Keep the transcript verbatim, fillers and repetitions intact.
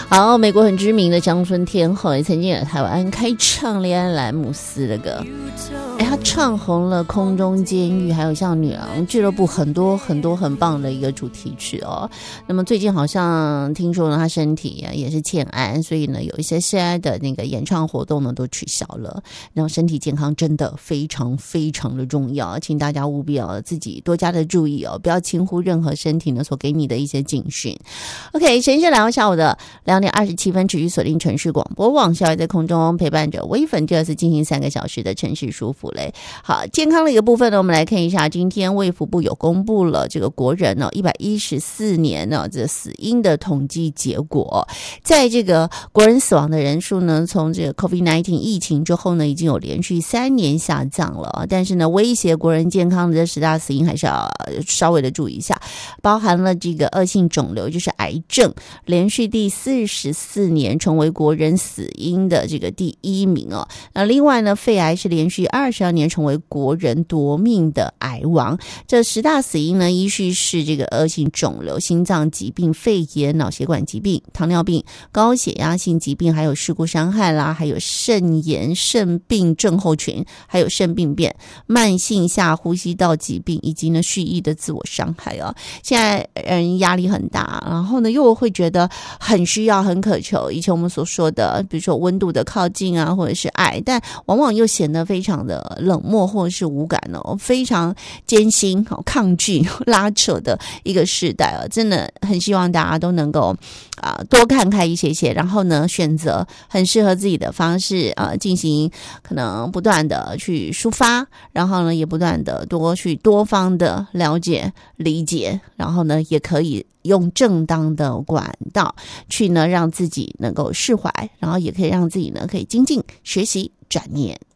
好，美国很知名的乡村天后，也曾经在台湾开唱恋爱兰姆斯的歌，哎，她唱红了《空中监狱》，还有像《女郎俱乐部》很多很多很棒的一个主题曲哦。那么最近好像听说呢，她身体也是欠安，所以呢，有一些现在的那个演唱活动呢都取消了。然后身体健康真的非常非常的重要，请大家务必要自己多加的注意哦，不要轻忽任何身体呢所给你的一些警讯。OK， 先生来到下午的两点二十七分，持续锁定城市广播网，小也在空中陪伴着微粉，这次进行三个小时的城市舒服嘞。好，健康的一个部分呢，我们来看一下，今天卫福部有公布了这个国人呢一百一十四年呢这死因的统计结果，在这个国人死亡的人数呢，从这个 COVID 十九 疫情之后呢，已经有连续三年下降了，但是呢，威胁国人健康的这十大死因还是要稍微的注意一下，包含了这个恶性肿瘤，就是癌症，连续第四十四年成为国人死因的这个第一名哦。那另外呢，肺癌是连续二十二年成为国人夺命的癌王。这十大死因呢，依序是这个恶性肿瘤、心脏疾病、肺炎、脑血管疾病、糖尿病、高血压性疾病，还有事故伤害啦，还有肾炎、肾病症候群，还有肾病变、慢性下呼吸道疾病，以及呢蓄意的自我伤害哦。现在人压力很大，然后呢又会觉得很需要、很渴求以前我们所说的，比如说温度的靠近啊，或者是爱，但往往又显得非常的冷漠或者是无感哦，非常艰辛、抗拒、拉扯的一个时代啊，真的很希望大家都能够啊、呃、多看看一些些，然后呢选择很适合自己的方式啊、呃、进行，可能不断的去抒发，然后呢也不断的多去多方的了解、理解，然后呢也可以用正当的管道去呢让自己能够释怀，然后也可以让自己呢可以精进学习转念。